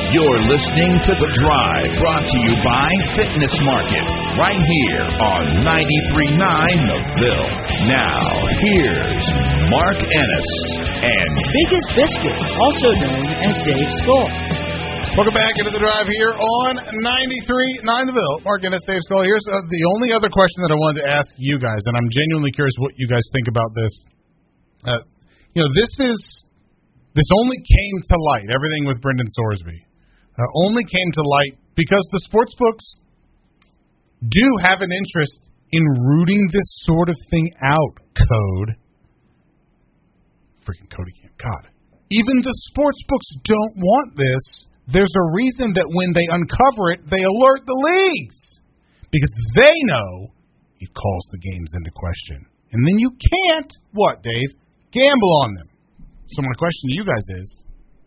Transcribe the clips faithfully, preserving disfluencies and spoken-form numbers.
You're listening to The Drive, brought to you by Fitness Market, right here on ninety-three point nine The Ville. Now, here's Mark Ennis and Biggest Biscuit, also known as Dave Skull. Welcome back into The Drive here on ninety-three point nine The Ville. Mark Ennis, Dave Skull. Here's uh, the only other question that I wanted to ask you guys, and I'm genuinely curious what you guys think about this. Uh, you know, this is this only came to light, everything with Brendan Sorsby. Uh, only came to light because the sports books do have an interest in rooting this sort of thing out, Code. Freaking Cody Camp. God. Even the sports books don't want this. There's a reason that when they uncover it, they alert the leagues. Because they know it calls the games into question. And then you can't, what, Dave? Gamble on them. So my question to you guys is,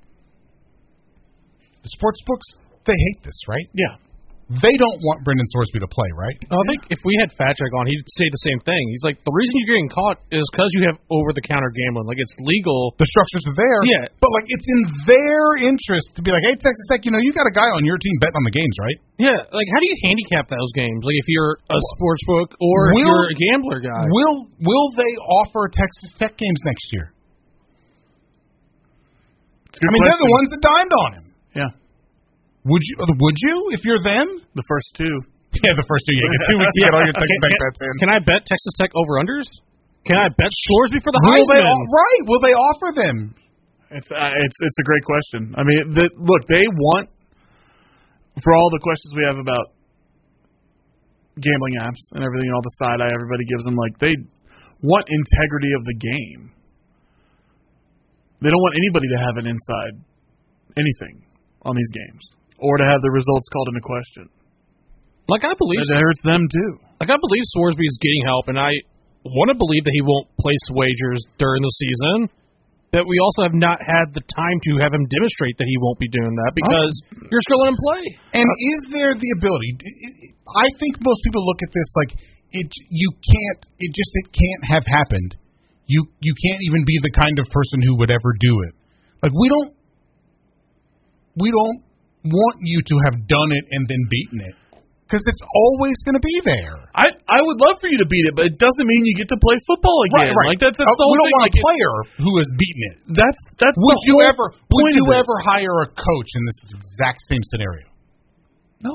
the sports books, they hate this, right? Yeah. They don't want Brendan Sorsby to play, right? I think if we had Fatrick on, he'd say the same thing. He's like, the reason you're getting caught is because you have over-the-counter gambling. Like, it's legal. The structures are there. Yeah. But, like, it's in their interest to be like, hey, Texas Tech, you know, you got a guy on your team betting on the games, right? Yeah. Like, how do you handicap those games? Like, if you're a sports book or will, if you're a gambler guy. Will Will they offer Texas Tech games next year? I mean, question. They're the ones that dimed on him. Yeah. Would you? Would you if you're them? The first two. Yeah, the first two. You get two weeks to get all your Texas Tech bets in. Can I bet Texas Tech over-unders? Can I bet Sorsby for the Will Heisman? They, right. Will they offer them? It's uh, it's it's a great question. I mean, the, look, they want, for all the questions we have about gambling apps and everything, all the side eye everybody gives them, like, they want integrity of the game. They don't want anybody to have an inside anything on these games, or to have the results called into question. Like, I believe... It hurts them, too. Like, I believe Sorsby is getting help, and I want to believe that he won't place wagers during the season, that we also have not had the time to have him demonstrate that he won't be doing that, because oh. you're still letting him play. And uh, is there the ability... I think most people look at this like, it. you can't... It just it can't have happened. You You can't even be the kind of person who would ever do it. Like, we don't... We don't want you to have done it and then beaten it, because it's always going to be there. I I would love for you to beat it, but it doesn't mean you get to play football again. Right, right. Like that's, that's uh, the whole we don't thing. want like a player it, who has beaten it. That's that's would the you whole ever point would you of ever hire a coach in this exact same scenario? No.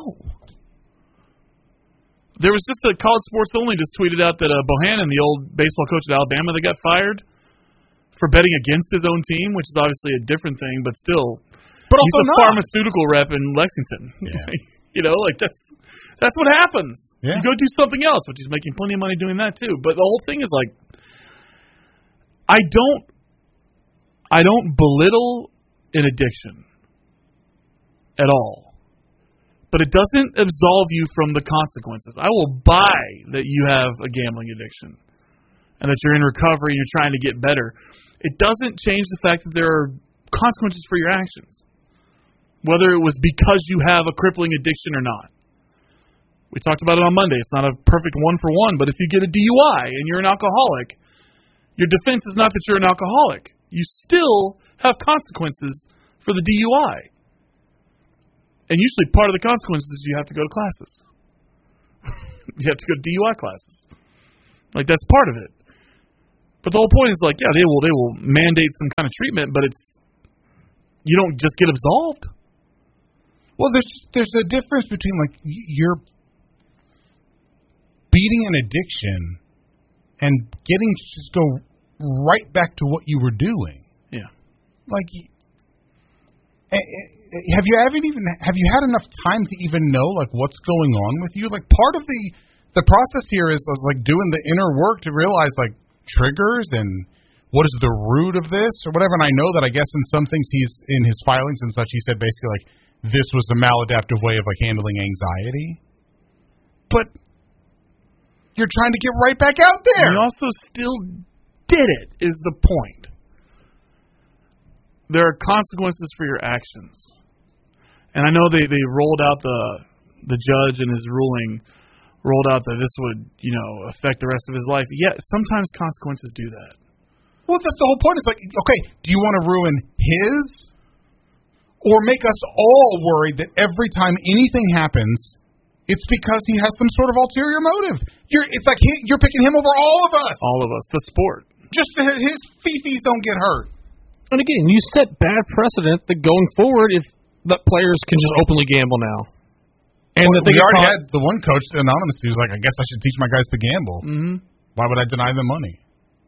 There was just a College Sports Only just tweeted out that uh, Bohannon, the old baseball coach at Alabama, that got fired for betting against his own team, which is obviously a different thing, but still. But he's also a not. pharmaceutical rep in Lexington. Yeah. You know, like that's that's what happens. Yeah. You go do something else, which he's making plenty of money doing that too. But the whole thing is like, I don't, I don't belittle an addiction at all, but it doesn't absolve you from the consequences. I will buy that you have a gambling addiction and that you're in recovery and you're trying to get better. It doesn't change the fact that there are consequences for your actions, whether it was because you have a crippling addiction or not. We talked about it on Monday. It's not a perfect one for one, but if you get a D U I and you're an alcoholic, your defense is not that you're an alcoholic. You still have consequences for the D U I. And usually part of the consequences is you have to go to classes. You have to go to D U I classes. Like, that's part of it. But the whole point is, like, yeah, they will they will mandate some kind of treatment, but it's you don't just get absolved. Well, there's there's a difference between, like, you're beating an addiction and getting to just go right back to what you were doing. Yeah. Like, have you haven't even have you had enough time to even know, like, what's going on with you? Like, part of the the process here is, is like doing the inner work to realize, like, triggers and what is the root of this or whatever. And I know that I guess in some things he's in his filings and such, he said basically like this was a maladaptive way of like handling anxiety. But you're trying to get right back out there. You also still did it, is the point. There are consequences for your actions. And I know they, they rolled out the the judge in his ruling rolled out that this would, you know, affect the rest of his life. Yeah, sometimes consequences do that. Well, that's the whole point. It's like, okay, do you want to ruin his or make us all worried that every time anything happens, it's because he has some sort of ulterior motive. You're, it's like he, you're picking him over all of us. All of us. The sport. Just the, his fifis don't get hurt. And again, you set bad precedent that going forward, if the players can just openly gamble now. And well, that they we already caught, had the one coach, anonymous, who was like, I guess I should teach my guys to gamble. Mm-hmm. Why would I deny them money?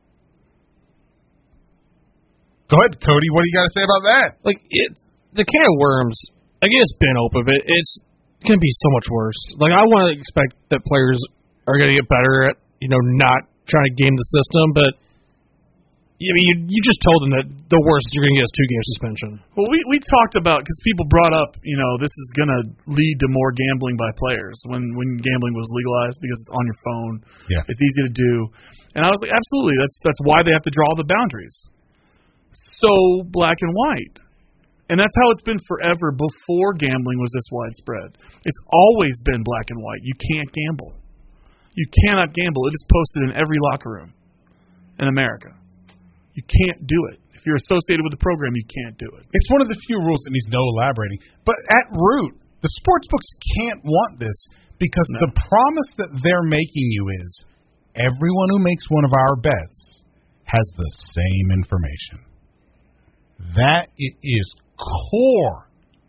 Go ahead, Cody. What do you got to say about that? Like, it, the can of worms, I guess, been open, but it's going to be so much worse. Like, I want to expect that players are going to get better at, you know, not trying to game the system, but I mean, you, you just told them that the worst you're going to get is two-game suspension. Well, we, we talked about, because people brought up, you know, this is going to lead to more gambling by players when, when gambling was legalized because it's on your phone. Yeah. It's easy to do. And I was like, absolutely, that's that's why they have to draw the boundaries. So black and white. And that's how it's been forever before gambling was this widespread. It's always been black and white. You can't gamble. You cannot gamble. It is posted in every locker room in America. You can't do it. If you're associated with the program, you can't do it. It's one of the few rules that needs no elaborating. But at root, the sports books can't want this because No. the promise that they're making you is everyone who makes one of our bets has the same information. That it is core.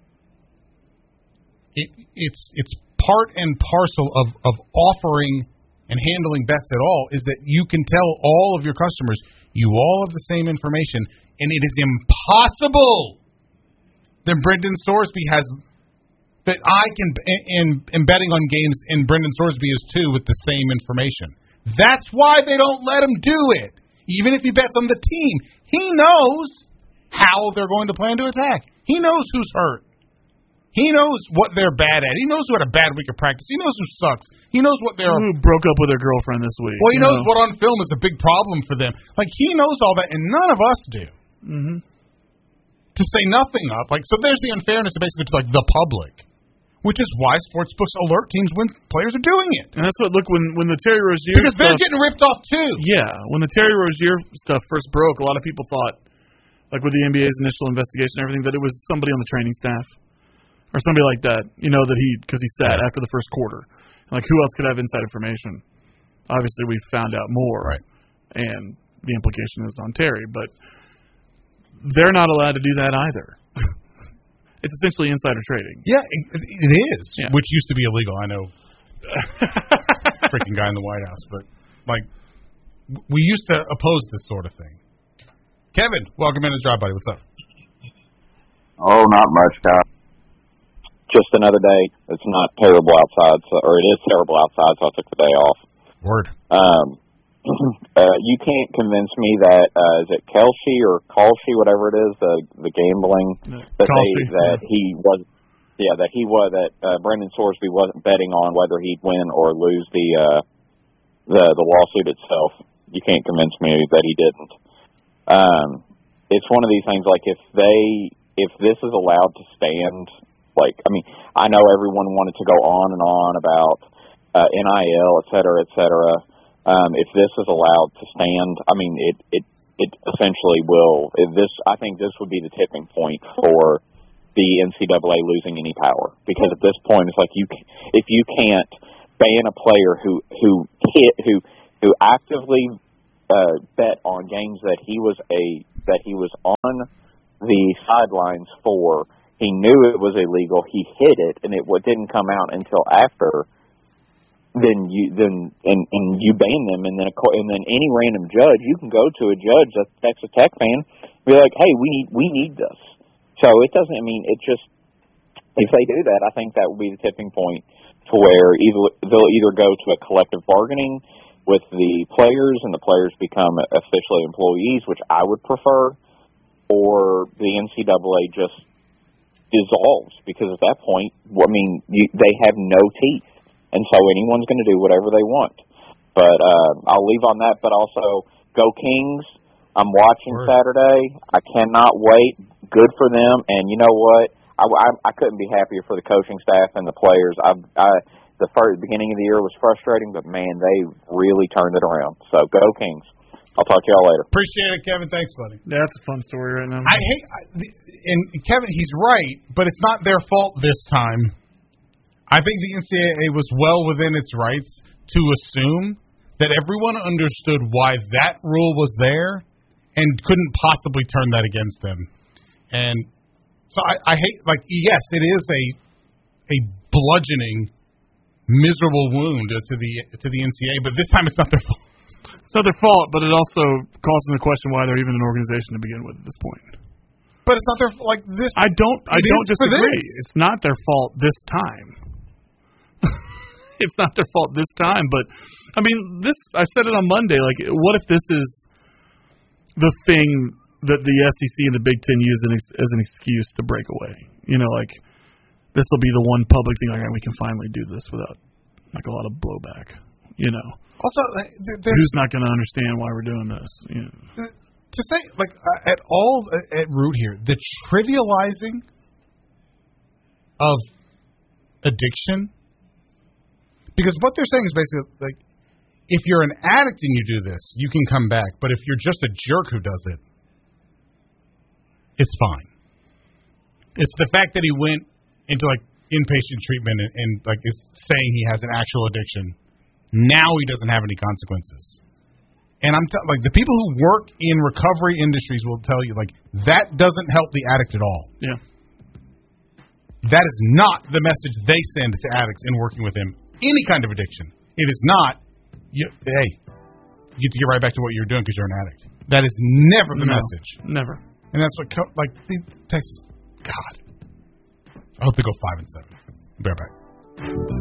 It, it's it's part and parcel of, of offering and handling bets at all is that you can tell all of your customers you all have the same information, and it is impossible that Brendan Sorsby has that I can and, and betting on games and Brendan Sorsby is too with the same information. That's why they don't let him do it. Even if he bets on the team, he knows how they're going to plan to attack. He knows who's hurt. He knows what they're bad at. He knows who had a bad week of practice. He knows who sucks. He knows what they're... Who broke up with their girlfriend this week. Well, he knows know? what on film is a big problem for them. Like, he knows all that, and none of us do. Mm-hmm. To say nothing of, like, so there's the unfairness of basically to, like, the public, which is why sportsbooks alert teams when players are doing it. And that's what, look, when, when the Terry Rozier Because stuff... they're getting ripped off, too. Yeah, when the Terry Rozier stuff first broke, a lot of people thought, like with the N B A's initial investigation and everything, that it was somebody on the training staff. Or somebody like that, you know, that he, because he sat after the first quarter. Like, who else could have inside information? Obviously, we found out more. Right. And the implication is on Terry. But they're not allowed to do that either. It's essentially insider trading. Yeah, it, it is, Yeah. which used to be illegal. I know. Freaking guy in the White House. But, like, we used to oppose this sort of thing. Kevin, welcome in to Drive Buddy. What's up? Oh, not much, guys. Just another day. It's not terrible outside, so, or it is terrible outside, so I took the day off. Word. Um, uh, you can't convince me that uh, is it Kelsey or Kalshi, whatever it is, the the gambling that they that he was, yeah, that he was that uh, Brendan Sorsby wasn't betting on whether he'd win or lose the uh, the the lawsuit itself. You can't convince me that he didn't. Um, it's one of these things like if they if this is allowed to stand. Like, I mean, I know everyone wanted to go on and on about uh, N I L, et cetera, et cetera. Um, if this is allowed to stand, I mean, it it, it essentially will. If this, I think this would be the tipping point for the N C double A losing any power. Because at this point, it's like you, if you can't ban a player who who hit who who actively uh, bet on games that he was a that he was on the sidelines for. He knew it was illegal. He hid it, and it didn't come out until after. Then you then and, and you ban them, and then and then any random judge, you can go to a judge that's a Texas Tech fan, and be like, hey, we need we need this. So it doesn't. I mean, it just if they do that, I think that will be the tipping point to where either they'll either go to a collective bargaining with the players, and the players become officially employees, which I would prefer, or the N C double A just dissolves, because at that point, I mean, you, they have no teeth, and so anyone's going to do whatever they want. But uh, I'll leave on that, but also, go Kings. I'm watching Word. Saturday. I cannot wait. Good for them, and you know what? I, I, I couldn't be happier for the coaching staff and the players. I, I, the first beginning of the year was frustrating, but, man, they really turned it around. So, go Kings. I'll talk to y'all later. Appreciate it, Kevin. Thanks, buddy. Yeah, that's a fun story right now. I hate, I, the, and Kevin, he's right, but it's not their fault this time. I think the N C double A was well within its rights to assume that everyone understood why that rule was there and couldn't possibly turn that against them. And so I, I hate, like, yes, it is a a bludgeoning, miserable wound to the to the N C double A, but this time it's not their fault. It's not their fault, but it also calls into question why they're even an organization to begin with at this point. But it's not their like this. I don't. I don't disagree. It's not their fault this time. It's not their fault this time. But I mean, this. I said it on Monday. Like, what if this is the thing that the S E C and the Big Ten use as an excuse to break away? You know, like this will be the one public thing. Like, we can finally do this without like a lot of blowback. You know. Also, who's not going to understand why we're doing this? You know. To say, like, uh, at all, uh, at root here, the trivializing of addiction, because what they're saying is basically, like, if you're an addict and you do this, you can come back, but if you're just a jerk who does it, it's fine. It's the fact that he went into, like, inpatient treatment and, and like, is saying he has an actual addiction. Now he doesn't have any consequences. And I'm t- like the people who work in recovery industries will tell you, like, that doesn't help the addict at all. Yeah. That is not the message they send to addicts in working with them. Any kind of addiction. It is not, you, hey, you get to get right back to what you're doing because you're an addict. That is never the no, message. Never. And that's what, co- like, the Texas, God. I hope they go five and seven. Be right back.